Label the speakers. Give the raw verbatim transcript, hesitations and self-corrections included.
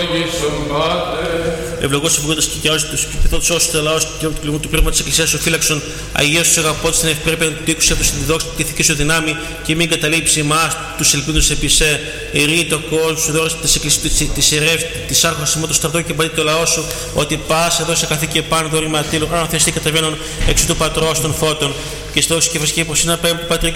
Speaker 1: Ευλογός ευλογώντας και κοιτάζοντας τους πειθώτους όσους του λαός και του κλιμού του πνεύμα της Εκκλησίας σου φύλαξον, Αγίας τους αγαπώντας την ευπρέπεια του οίκου σε τη δόξη και ηθική σου δυνάμει και μην καταλήψει εμάς τους ελπίδους επί σε ειρήνη το κόσμο σου δώσει της Εκκλησίας της ιερεύς της άρχοντας ημών το στρατό και παλί το λαό σου ότι πάσα δώσε καθήκη επάνω δωρήμα ατήλου αν θεστή καταβαίνουν εξ του πατρός των φώτων και στο και βασική πως είναι πέμπτη πατρική